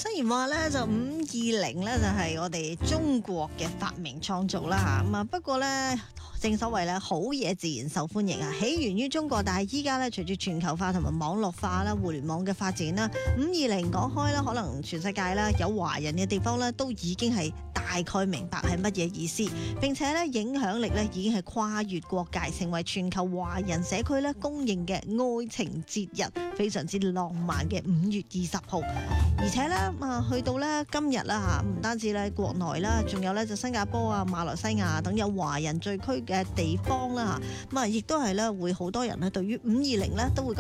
雖然話咧就520咧就係我哋中國嘅發明創造啦嚇，咁啊不過咧正所謂咧好嘢自然受歡迎啊，起源於中國，但係依家咧隨住全球化同埋網絡化啦、互聯網嘅發展啦，520講開啦，可能全世界啦有華人嘅地方咧都已經係大概明白係乜嘢意思，並且咧影響力咧已經係跨越國界，成為全球華人社區咧公認嘅愛情節日，非常之浪漫嘅5月20號。而且咧去到咧今日啦嚇，唔單止咧國內啦，仲有咧就新加坡啊、馬來西亞等有華人聚居嘅地方啦嚇，咁亦都係咧會好多人咧對於520咧都會